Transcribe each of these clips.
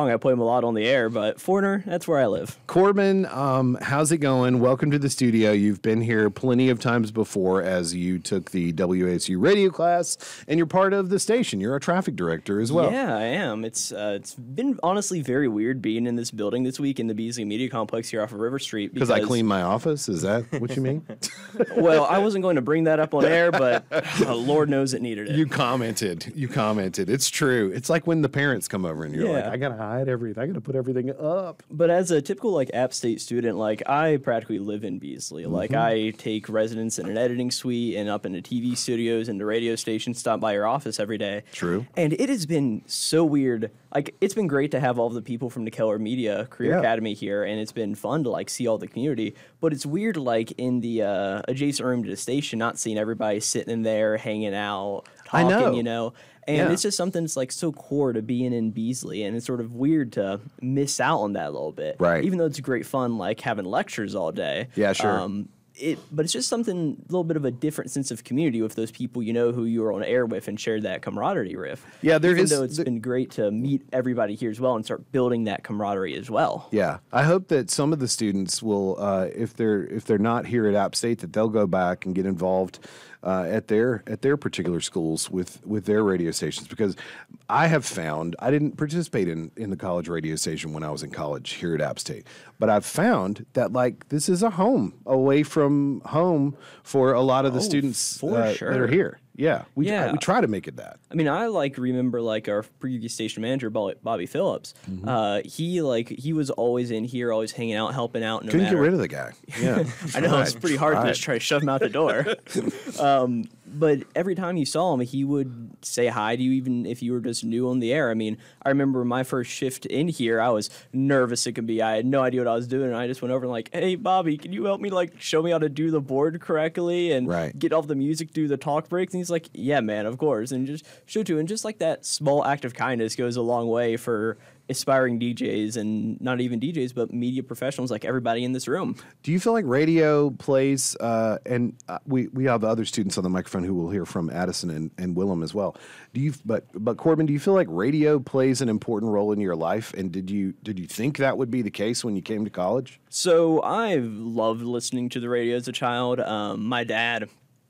wrong. I play them a lot on the air, but Forner, that's where I live. Corbin, how's it going? Welcome to the studio. You've been here plenty of times before as you took the WASU radio class, and you're part of the station. You're a traffic director as well. Yeah, I am. It's been honestly very weird being in this building this week in the Beasley Media Complex here off of River Street. Because I clean my office? Is that what you mean? Well, I wasn't going to bring that up on air, but Lord knows it needed it. You commented. It's true. It's like when the parents come over and you're like, I got to hide everything. I got to put everything up. But as a typical like App State student, like I practically live in Beasley. Like I take residence in an editing suite and up into TV studios and the radio stations, stop by your office every day. True. And it has been so weird. Like it's been great to have all the people from the Keller Media Career Academy here, and it's been fun to like see all the community. But it's weird, like in the adjacent room to the station, not seeing everybody sitting in there, hanging out, talking, you know. And it's just something that's like so core to being in Beasley, and it's sort of weird to miss out on that a little bit. Right. Even though it's great fun, like having lectures all day. Yeah, sure. But it's just something, a little bit of a different sense of community with those people you know who you were on air with and shared that camaraderie with. Yeah, Even though it's been great to meet everybody here as well and start building that camaraderie as well. Yeah, I hope that some of the students will, if they're not here at App State, that they'll go back and get involved at their particular schools with their radio stations, because I have found I didn't participate in the college radio station when I was in college here at App State, but I've found that like this is a home away from home for a lot of the students that are here. Yeah, we try to make it that. I mean, I like remember like our previous station manager, Bobby Phillips. He was always in here, always hanging out, helping out. Couldn't get rid of the guy. Yeah, I know it's pretty hard to just try to shove him out the door. But every time you saw him, he would say hi to you, even if you were just new on the air. I mean, I remember my first shift in here, I was nervous it could be. I had no idea what I was doing, and I just went over and like, hey, Bobby, can you help me like show me how to do the board correctly and get all the music, do the talk breaks? And he's like, yeah, man, of course. And just show to, and just like that small act of kindness goes a long way for aspiring DJs, and not even DJs, but media professionals like everybody in this room. Do you feel like radio plays, and we have other students on the microphone who will hear from Addison and Willem as well. But Corbin, do you feel like radio plays an important role in your life? And did you think that would be the case when you came to college? So I've loved listening to the radio as a child. My dad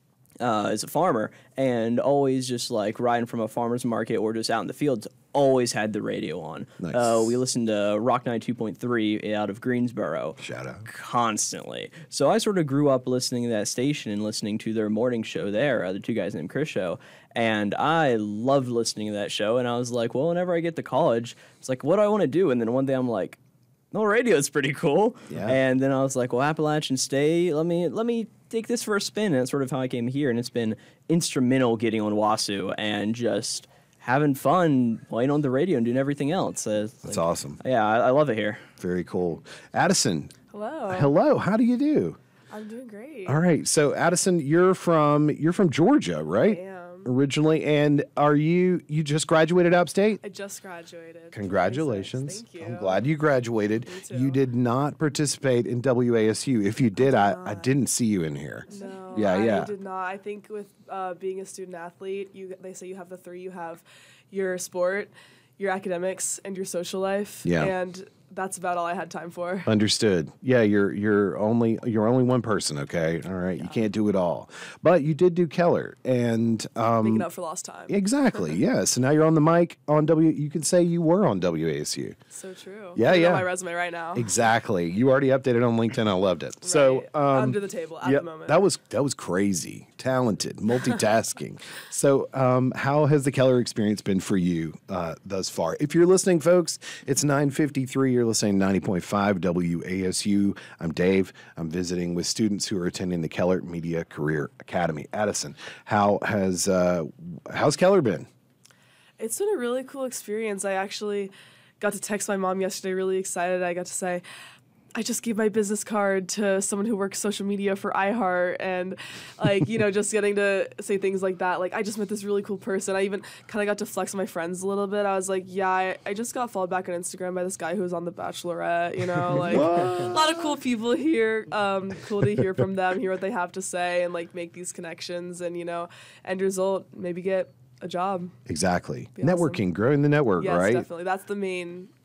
is a farmer, and always just like riding from a farmer's market or just out in the fields, always had the radio on. Nice. We listened to Rock 92.3 out of Greensboro. Shout out. Constantly. So I sort of grew up listening to that station and listening to their morning show there, the Two Guys Named Chris show. And I loved listening to that show. And I was like, well, whenever I get to college, it's like, what do I want to do? And then one day I'm like, no, radio's pretty cool. Yeah. And then I was like, well, Appalachian State, let me take this for a spin. And that's sort of how I came here. And it's been instrumental getting on WASU and just having fun playing on the radio and doing everything else. That's awesome. Yeah, I love it here. Very cool. Addison. Hello. Hello. How do you do? I'm doing great. All right. So Addison, you're from Georgia, right? I am. Originally, and you just graduated App State? I just graduated. Congratulations. Thank you. I'm glad you graduated. Me too. You did not participate in WASU. If you did, I didn't see you in here. No, Yeah. I did not. I think with being a student athlete, they say you have the three. You have your sport, your academics, and your social life. Yeah. And that's about all I had time for. Understood. Yeah, you're only one person, okay? All right. You can't do it all. But you did do Keller, and Making up for lost time. Exactly. Yeah. So now you're on the mic on you can say you were on WASU. So true. Yeah, Put it yeah. on my resume right now. Exactly. You already updated on LinkedIn. I loved it. Right. So under the table at the moment. that was crazy. Talented, multitasking. So how has the Keller experience been for you thus far? If you're listening, folks, it's 9:53. You're listening to 90.5 WASU. I'm Dave. I'm visiting with students who are attending the Keller Media Career Academy. Addison, how's Keller been? It's been a really cool experience. I actually got to text my mom yesterday, really excited. I got to say, I just gave my business card to someone who works social media for iHeart, and like, just getting to say things like that. Like, I just met this really cool person. I even kind of got to flex with my friends a little bit. I was like, yeah, I just got followed back on Instagram by this guy who was on The Bachelorette, like a lot of cool people here. Cool to hear from them, hear what they have to say, and like make these connections, and end result, maybe get a job. Exactly. Be awesome. Networking, growing the network, Yes, right? definitely. That's the main